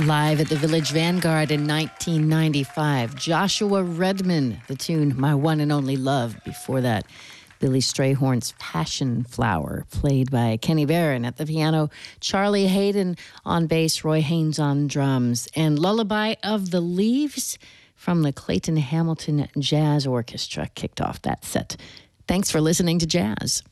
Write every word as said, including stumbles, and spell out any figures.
Live at the Village Vanguard in nineteen ninety-five. Joshua Redman, the tune My One and Only Love. Before that, Billy Strayhorn's Passion Flower, played by Kenny Barron at the piano, Charlie Hayden on bass, Roy Haynes on drums, and Lullaby of the Leaves from the Clayton Hamilton Jazz Orchestra kicked off that set. Thanks for listening to Jazz.